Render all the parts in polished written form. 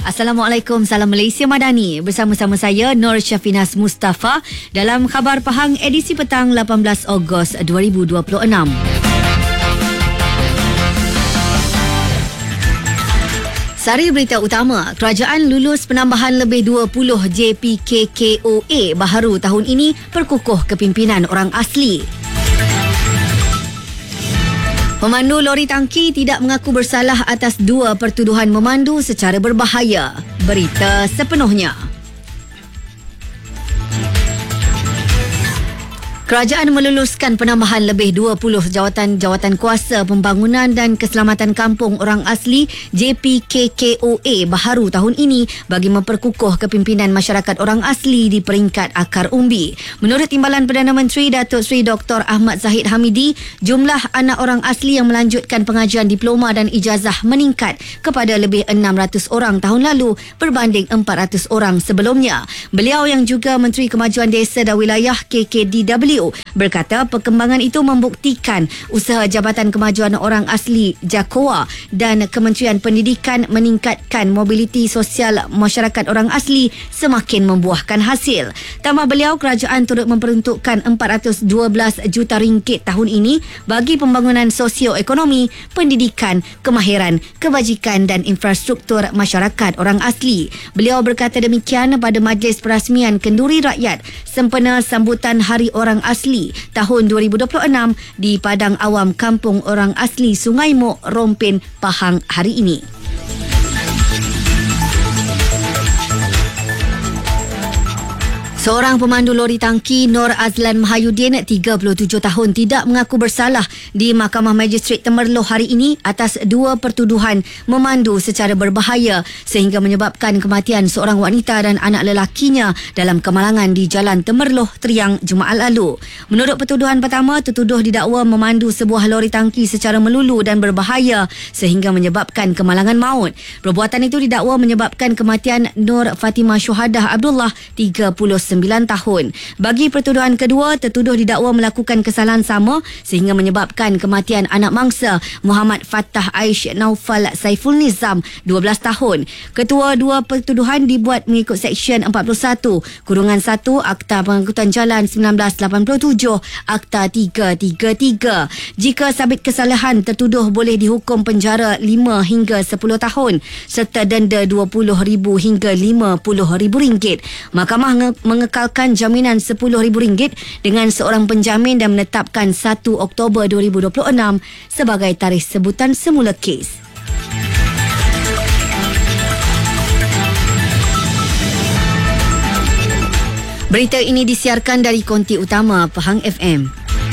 Assalamualaikum, salam Malaysia Madani. Bersama-sama saya Nur Syafinas Mustafa dalam Khabar Pahang edisi petang 18 Ogos 2026. Sari berita utama, kerajaan lulus penambahan lebih 20 JPKKOA baharu tahun ini perkukuh kepimpinan orang asli. Pemandu lori tangki tidak mengaku bersalah atas 2 pertuduhan memandu secara berbahaya. Berita sepenuhnya. Kerajaan meluluskan penambahan lebih 20 jawatan kuasa pembangunan dan keselamatan kampung orang asli JPKKOA baharu tahun ini bagi memperkukuh kepimpinan masyarakat orang asli di peringkat akar umbi. Menurut Timbalan Perdana Menteri Datuk Seri Dr. Ahmad Zahid Hamidi, jumlah anak orang asli yang melanjutkan pengajian diploma dan ijazah meningkat kepada lebih 600 orang tahun lalu berbanding 400 orang sebelumnya. Beliau yang juga Menteri Kemajuan Desa dan Wilayah KKDW berkata perkembangan itu membuktikan usaha Jabatan Kemajuan Orang Asli JAKOA dan Kementerian Pendidikan meningkatkan mobiliti sosial masyarakat orang asli semakin membuahkan hasil. Tambah beliau, kerajaan turut memperuntukkan 412 juta ringgit tahun ini bagi pembangunan sosioekonomi, pendidikan, kemahiran, kebajikan dan infrastruktur masyarakat orang asli. Beliau berkata demikian pada Majlis Perasmian Kenduri Rakyat sempena sambutan Hari Orang Asli tahun 2026 di Padang Awam Kampung Orang Asli Sungai Mok, Rompin, Pahang hari ini. Seorang pemandu lori tangki Nur Azlan Mahayudin 37 tahun tidak mengaku bersalah di Mahkamah Magistrate Temerloh hari ini atas 2 pertuduhan memandu secara berbahaya sehingga menyebabkan kematian seorang wanita dan anak lelakinya dalam kemalangan di Jalan Temerloh, Triang Jumaat lalu. Menurut pertuduhan pertama, tertuduh didakwa memandu sebuah lori tangki secara melulu dan berbahaya sehingga menyebabkan kemalangan maut. Perbuatan itu didakwa menyebabkan kematian Nur Fatimah Syuhadah Abdullah 39 tahun. Bagi pertuduhan kedua, tertuduh didakwa melakukan kesalahan sama sehingga menyebabkan kematian anak mangsa Muhammad Fattah Aish Naufal Saiful Nizam 12 tahun. Ketua 2 pertuduhan dibuat mengikut Seksyen 41 /1 Akta Pengangkutan Jalan 1987 Akta 333. Jika sabit kesalahan, tertuduh boleh dihukum penjara 5 hingga 10 tahun serta denda RM20,000 hingga RM50,000. Mahkamah mengekalkan jaminan RM10,000 dengan seorang penjamin dan menetapkan 1 Oktober 2026 sebagai tarikh sebutan semula kes. Berita ini disiarkan dari konti utama Pahang FM.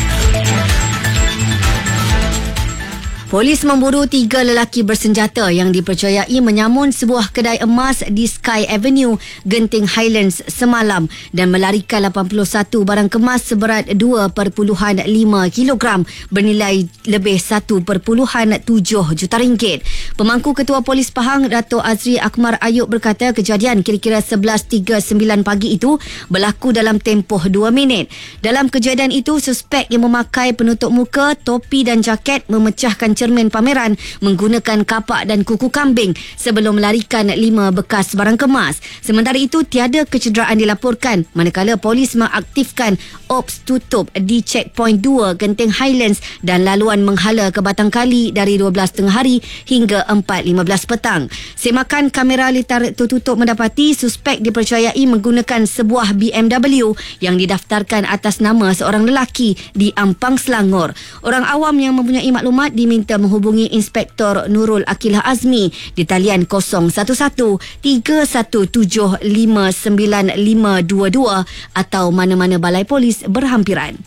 Polis memburu 3 lelaki bersenjata yang dipercayai menyamun sebuah kedai emas di Sky Avenue, Genting Highlands semalam dan melarikan 81 barang kemas seberat 2.5 kilogram bernilai lebih 1.7 juta ringgit. Pemangku Ketua Polis Pahang, Dato' Azri Akmar Ayub berkata kejadian kira-kira 11.39 pagi itu berlaku dalam tempoh 2 minit. Dalam kejadian itu, suspek yang memakai penutup muka, topi dan jaket memecahkan cermin pameran menggunakan kapak dan kuku kambing sebelum melarikan 5 bekas barang kemas. Sementara itu, tiada kecederaan dilaporkan manakala polis mengaktifkan ops tutup di checkpoint 2 Genting Highlands dan laluan menghala ke Batang Kali dari 12.30 hari hingga 4.15 petang. Semakan kamera litar tertutup mendapati suspek dipercayai menggunakan sebuah BMW yang didaftarkan atas nama seorang lelaki di Ampang, Selangor. Orang awam yang mempunyai maklumat diminta menghubungi Inspektor Nurul Akilah Azmi di talian 011-317-59522 atau mana-mana balai polis berhampiran.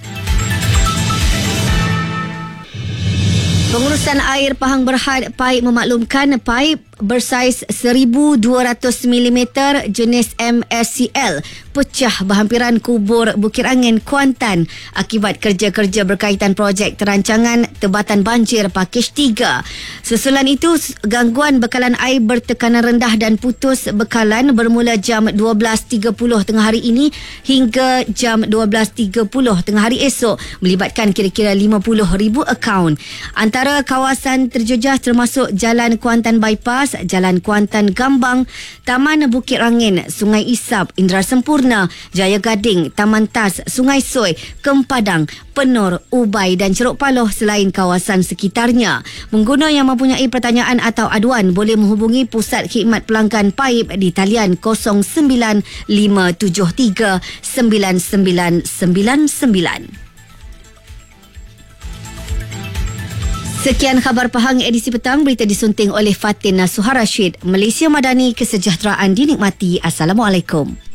Pengurusan Air Pahang Berhad PAIP memaklumkan paip bersaiz 1,200 mm jenis MSCL pecah berhampiran kubur Bukit Angin, Kuantan akibat kerja-kerja berkaitan projek terancangan Tebatan Banjir Pakej 3. Susulan itu, gangguan bekalan air bertekanan rendah dan putus bekalan bermula jam 12.30 tengah hari ini hingga jam 12.30 tengah hari esok melibatkan kira-kira 50,000 akaun. Antara kawasan terjejas termasuk Jalan Kuantan Bypass, Jalan Kuantan Gambang, Taman Bukit Rangin, Sungai Isap, Indra Sempurna, Jaya Gading, Taman Tas, Sungai Soi, Kempadang, Penur, Ubai dan Ceruk Paloh selain kawasan sekitarnya. Pengguna yang mempunyai pertanyaan atau aduan boleh menghubungi Pusat Khidmat Pelanggan Paip di talian 095739999. Sekian khabar Pahang edisi petang, berita disunting oleh Fatin Nasuhar Rashid. Malaysia Madani, kesejahteraan dinikmati. Assalamualaikum.